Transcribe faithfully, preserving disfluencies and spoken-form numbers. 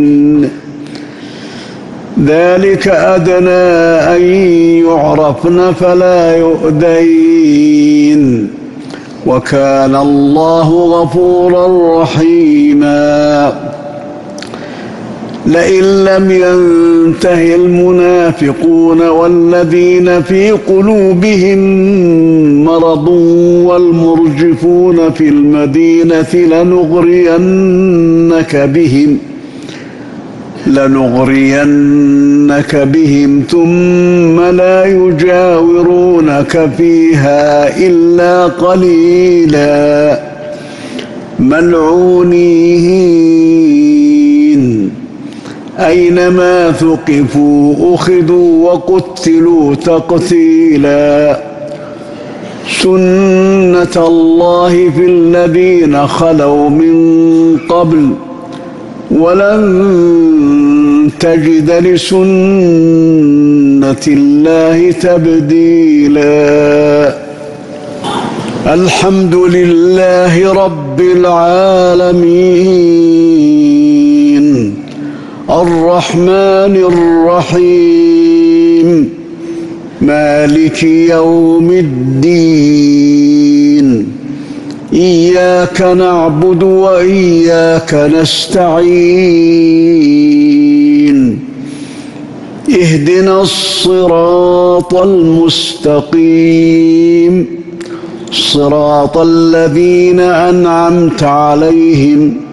ذلك أدنى أن يعرفن فلا يؤذين وكان الله غفورا رحيما لئن لم ينته المنافقون والذين في قلوبهم مرض والمرجفون في المدينة لنغرينك بهم لنغرينك بهم ثم لا يجاورونك فيها إلا قليلا ملعونين أينما ثقفوا أخذوا وقتلوا تقتيلا سنة الله في الذين خلوا من قبل ولن تجد لسنة الله تبديلا الحمد لله رب العالمين الرحمن الرحيم مالك يوم الدين إياك نعبد وإياك نستعين اهدنا الصراط المستقيم صراط الذين أنعمت عليهم